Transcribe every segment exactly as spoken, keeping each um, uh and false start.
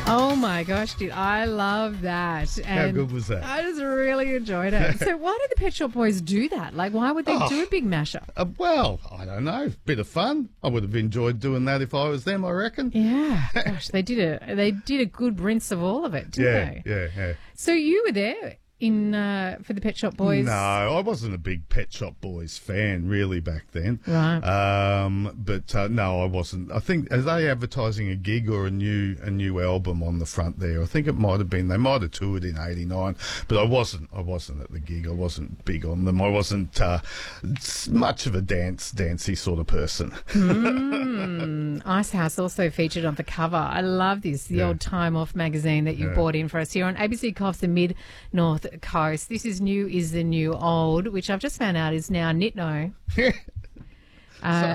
Oh my gosh, dude, I love that. And How good was that? I just really enjoyed it. So why did the Pet Shop Boys do that? Like, why would they Oh. do a big mashup? Uh, well, I don't know. Bit of fun. I would have enjoyed doing that if I was them, I reckon. Yeah, gosh, they did a they did a good rinse of all of it, didn't Yeah, they? yeah, yeah. So you were there in uh, for the Pet Shop Boys. No, I wasn't a big Pet Shop Boys fan really back then. Right. Um, but uh, no, I wasn't. I think are they advertising a gig or a new a new album on the front there? I think it might have been. They might have toured in eighty-nine, but I wasn't. I wasn't at the gig. I wasn't big on them. I wasn't uh, much of a dance dancey sort of person. Mm, Ice House also featured on the cover. I love this, the Yeah. old Time Off magazine that you Yeah. bought in for us here on A B C Coffs, the Mid North Coast. This is New is the New Old, which I've just found out is now Nitno. Uh,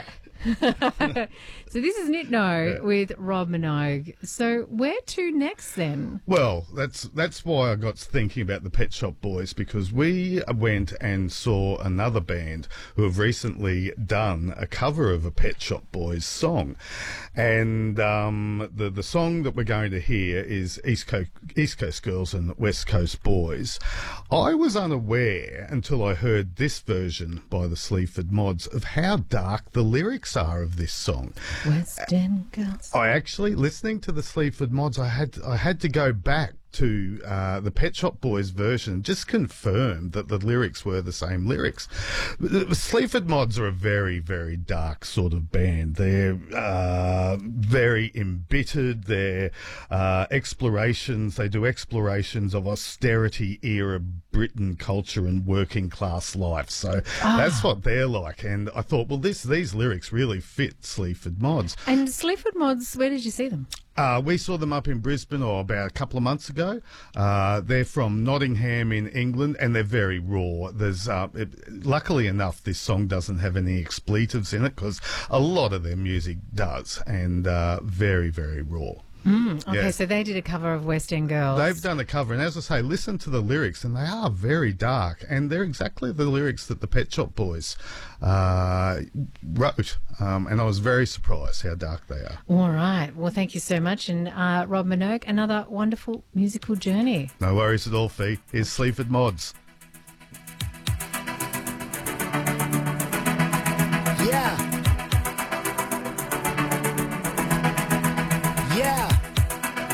so this is Nitno Yeah. with Rob Minogue. So where to next then? Well, that's that's why I got thinking about the Pet Shop Boys, because we went and saw another band who have recently done a cover of a Pet Shop Boys song, and um, the the song that we're going to hear is East Coast East Coast Girls and West Coast Boys. I was unaware until I heard this version by the Sleaford Mods of how dark the lyrics are of this song. West End Girls. I actually, listening to the Sleaford Mods, I had I had to go back to uh, the Pet Shop Boys version, just confirm that the lyrics were the same lyrics. The Sleaford Mods are a very, very dark sort of band. They're uh, very embittered. They're uh, explorations. They do explorations of austerity era Britain culture and working class life. So that's what they're like. And I thought, well, this these lyrics really fit Sleaford Mods. And Sleaford Mods, where did you see them? Uh, we saw them up in Brisbane oh, about a couple of months ago. Uh, they're from Nottingham in England, and they're very raw. There's, uh, it, luckily enough, this song doesn't have any expletives in it, because a lot of their music does, and uh, very, very raw. Mm, okay, Yeah. so they did a cover of West End Girls. They've done a cover, and as I say, listen to the lyrics, and they are very dark, and they're exactly the lyrics that the Pet Shop Boys uh, wrote, um, and I was very surprised how dark they are. All right. Well, thank you so much. And uh, Rob Minogue, another wonderful musical journey. No worries at all, Fee. Here's Sleaford Mods.